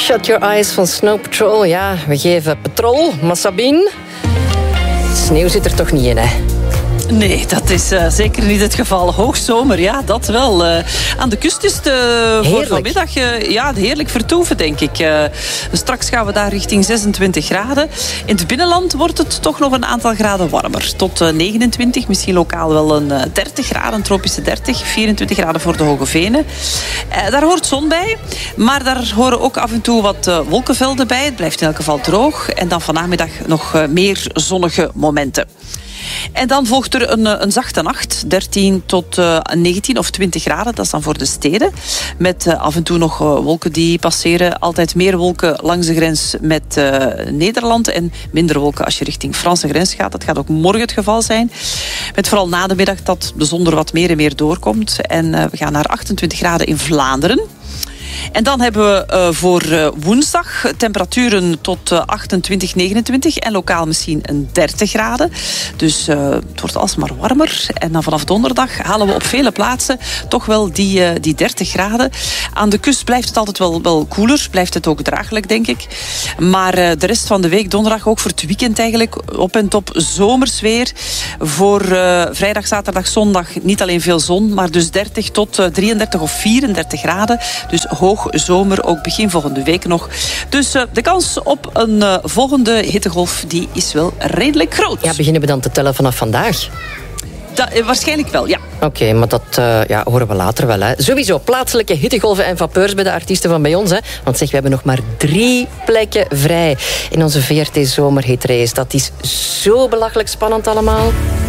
Shut Your Eyes van Snow Patrol. Ja, we geven petrol, maar Sabine, sneeuw zit er toch niet in, hè? Nee, dat is zeker niet het geval. Hoogzomer, ja, dat wel. Aan de kust is het voor vanmiddag heerlijk vertoeven, denk ik. Straks gaan we daar richting 26 graden. In het binnenland wordt het toch nog een aantal graden warmer. Tot 29, misschien lokaal wel een 30 graden, een tropische 30. 24 graden voor de Hoge Venen. Daar hoort zon bij, maar daar horen ook af en toe wat wolkenvelden bij. Het blijft in elk geval droog. En dan vanmiddag nog meer zonnige momenten. En dan volgt er een zachte nacht, 13 tot 19 of 20 graden. Dat is dan voor de steden. Met af en toe nog wolken die passeren. Altijd meer wolken langs de grens met Nederland. En minder wolken als je richting Franse grens gaat. Dat gaat ook morgen het geval zijn. Met vooral na de middag dat de zon er wat meer en meer doorkomt. En we gaan naar 28 graden in Vlaanderen. En dan hebben we voor woensdag temperaturen tot 28, 29 en lokaal misschien een 30 graden. Dus het wordt alsmaar warmer. En dan vanaf donderdag halen we op vele plaatsen toch wel die 30 graden. Aan de kust blijft het altijd wel koeler. Blijft het ook draaglijk, denk ik. Maar de rest van de week, donderdag, ook voor het weekend eigenlijk, op en top zomers weer. Voor vrijdag, zaterdag, zondag niet alleen veel zon, maar dus 30 tot 33 of 34 graden. Dus hoog zomer, ook begin volgende week nog. Dus de kans op een volgende hittegolf die is wel redelijk groot. Ja, beginnen we dan te tellen vanaf vandaag? Waarschijnlijk wel, ja. Oké, maar dat horen we later wel. Hè. Sowieso plaatselijke hittegolven en vapeurs bij de artiesten van bij ons. Hè. Want zeg, we hebben nog maar 3 plekken vrij in onze VRT Zomerhitrace. Dat is zo belachelijk spannend allemaal.